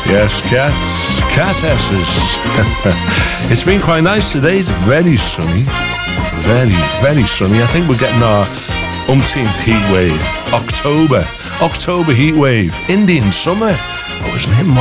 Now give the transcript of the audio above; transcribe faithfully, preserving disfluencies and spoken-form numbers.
Yes, cats, cat S's. It's been quite nice today. It's very sunny. Very, very sunny. I think we're getting our umpteenth heat wave. October. October heat wave. Indian summer. Oh, isn't it